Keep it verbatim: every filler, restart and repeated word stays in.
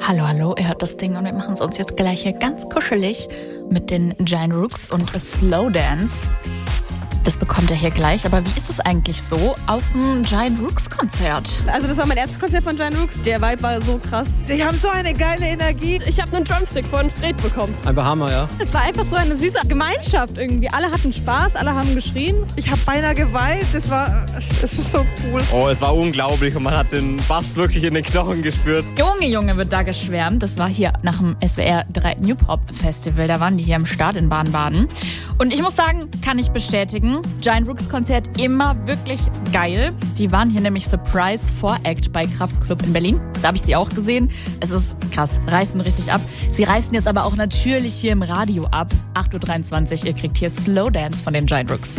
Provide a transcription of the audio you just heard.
Hallo, hallo, ihr hört das Ding und wir machen es uns jetzt gleich hier ganz kuschelig mit den Giant Rooks und Slow Dance. Das bekommt ihr hier gleich, aber wie ist es eigentlich so auf dem Giant Rooks Konzert? Also das war mein erstes Konzert von Giant Rooks. Der Vibe war so krass. Die haben so eine geile Energie. Ich habe einen Drumstick von Fred bekommen. Einfach Hammer, ja. Es war einfach so eine süße Gemeinschaft irgendwie. Alle hatten Spaß, alle haben geschrien. Ich habe beinahe geweint. Das war, es ist so cool. Oh, es war unglaublich und man hat den Bass wirklich in den Knochen gespürt. Junge, Junge, wird da geschwärmt. Das war hier nach dem S W R drei New Pop Festival. Da waren die hier am Start in Baden-Baden. Und ich muss sagen, kann ich bestätigen, Giant Rooks Konzert immer wirklich geil. Die waren hier nämlich Surprise Voract bei Kraftklub in Berlin. Da habe ich sie auch gesehen. Es ist krass, reißen richtig ab. Sie reißen jetzt aber auch natürlich hier im Radio ab. acht Uhr dreiundzwanzig, ihr kriegt hier Slow Dance von den Giant Rooks.